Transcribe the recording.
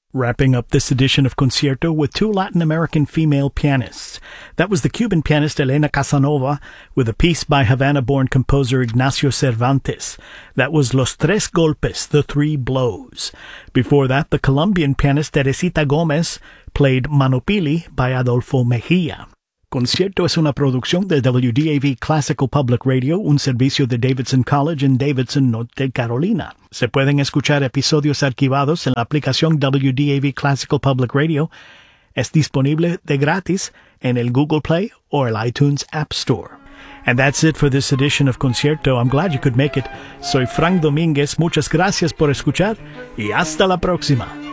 Wrapping up this edition of Concierto with two Latin American female pianists. That was the Cuban pianist Elena Casanova with a piece by Havana-born composer Ignacio Cervantes. That was Los Tres Golpes, the Three Blows. Before that, the Colombian pianist Teresita Gomez played Manopili by Adolfo Mejia. Concierto es una producción de WDAV Classical Public Radio, un servicio de Davidson College en Davidson, Norte Carolina. Se pueden escuchar episodios archivados en la aplicación WDAV Classical Public Radio. Es disponible de gratis en el Google Play o el iTunes App Store. And that's it for this edition of Concierto. I'm glad you could make it. Soy Frank Domínguez. Muchas gracias por escuchar y hasta la próxima.